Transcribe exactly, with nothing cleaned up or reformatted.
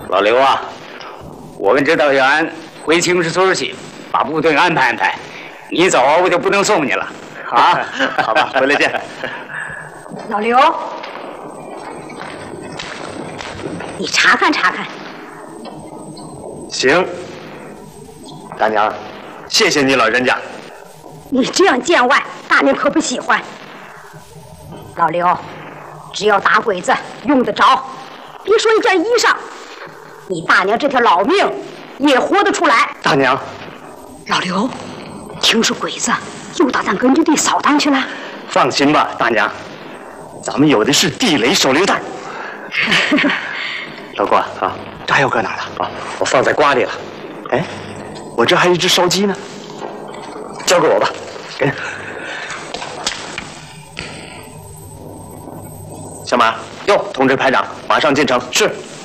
老刘啊，我跟指导员回青石村去，把部队安排安排。你走我就不能送你了。啊，好吧，回来见。 老刘，你查看查看。 行，大娘，谢谢你老人家。 你这样见外，大娘可不喜欢。老刘，只要打鬼子用得着，别说一件衣裳，你大娘这条老命也活得出来。 大娘， 老刘，听说鬼子又打咱根据地扫荡去了。 放心吧，大娘，咱们有的是地雷手榴弹。老郭啊，炸药搁哪了？啊，我放在瓜里了。哎，我这还有一只烧鸡呢，交给我吧。给。小马，哟，通知排长，马上进城。是。